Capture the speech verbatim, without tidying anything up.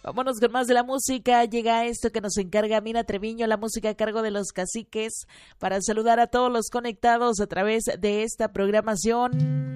Vámonos con más de la música. Llega esto que nos encarga Mina Treviño, la música a cargo de Los Caciques, para saludar a todos los conectados a través de esta programación.